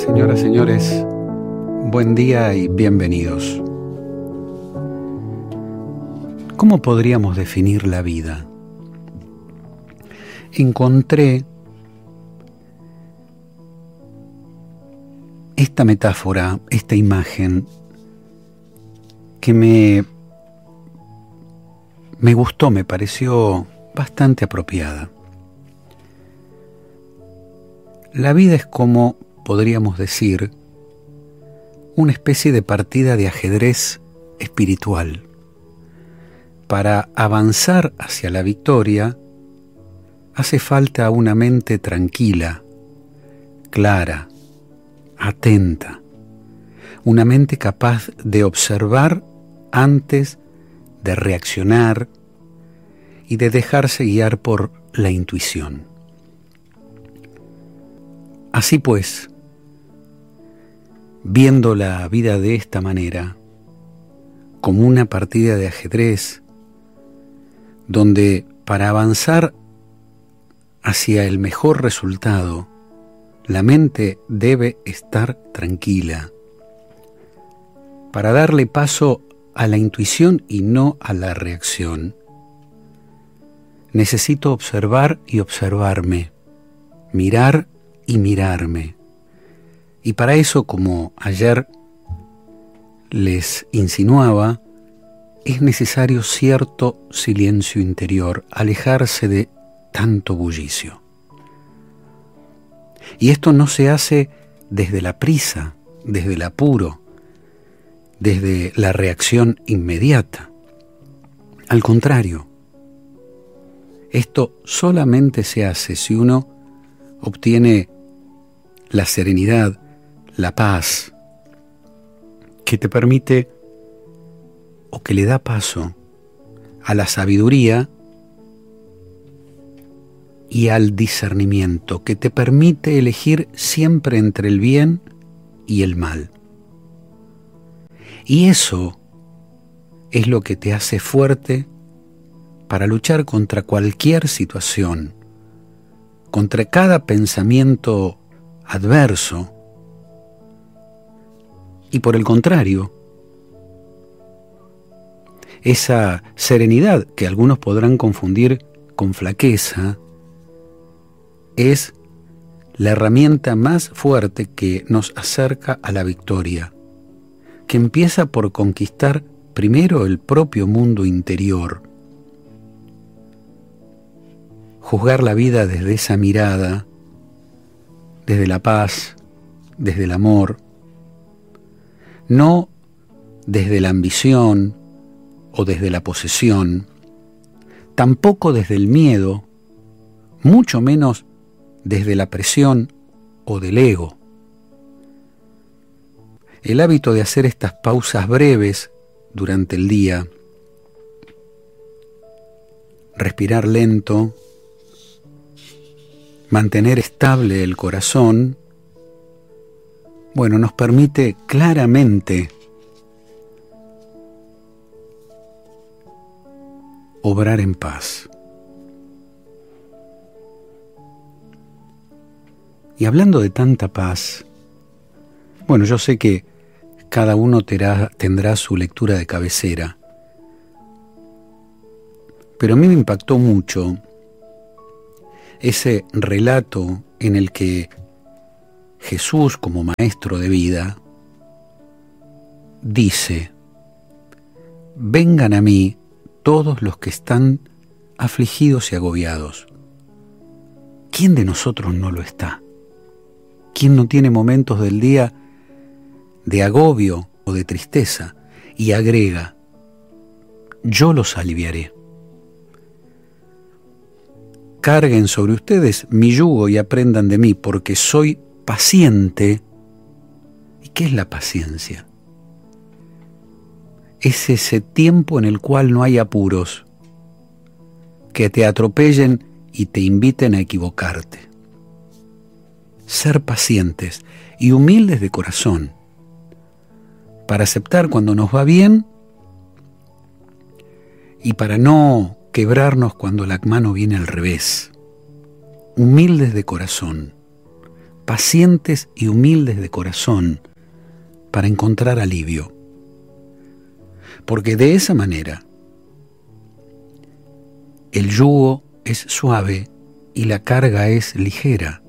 Señoras, señores, buen día y bienvenidos. ¿Cómo podríamos definir la vida? Encontré esta metáfora, esta imagen que me gustó, me pareció bastante apropiada. La vida es como, podríamos decir, una especie de partida de ajedrez espiritual. Para avanzar hacia la victoria, hace falta una mente tranquila, clara, atenta, una mente capaz de observar antes de reaccionar y de dejarse guiar por la intuición. Así pues, viendo la vida de esta manera, como una partida de ajedrez, donde para avanzar hacia el mejor resultado, la mente debe estar tranquila, para darle paso a la intuición y no a la reacción. Necesito observar y observarme, mirar y mirarme. Y para eso, como ayer les insinuaba, es necesario cierto silencio interior, alejarse de tanto bullicio. Y esto no se hace desde la prisa, desde el apuro, desde la reacción inmediata. Al contrario, esto solamente se hace si uno obtiene la serenidad, la paz, que te permite o que le da paso a la sabiduría y al discernimiento, que te permite elegir siempre entre el bien y el mal. Y eso es lo que te hace fuerte para luchar contra cualquier situación, contra cada pensamiento adverso. Y por el contrario, esa serenidad que algunos podrán confundir con flaqueza es la herramienta más fuerte que nos acerca a la victoria, que empieza por conquistar primero el propio mundo interior. Juzgar la vida desde esa mirada, desde la paz, desde el amor, no desde la ambición o desde la posesión, tampoco desde el miedo, mucho menos desde la presión o del ego. El hábito de hacer estas pausas breves durante el día, respirar lento, mantener estable el corazón, nos permite claramente obrar en paz. Y hablando de tanta paz, yo sé que cada uno tendrá su lectura de cabecera, pero a mí me impactó mucho ese relato en el que Jesús, como maestro de vida, dice: vengan a mí todos los que están afligidos y agobiados. ¿Quién de nosotros no lo está? ¿Quién no tiene momentos del día de agobio o de tristeza? Y agrega: yo los aliviaré. Carguen sobre ustedes mi yugo y aprendan de mí, porque soy paciente. ¿Y qué es la paciencia? Es ese tiempo en el cual no hay apuros, que te atropellen y te inviten a equivocarte. Ser pacientes y humildes de corazón, para aceptar cuando nos va bien y para no quebrarnos cuando la mano viene al revés. Humildes de corazón, pacientes y humildes de corazón, para encontrar alivio. Porque de esa manera el yugo es suave y la carga es ligera.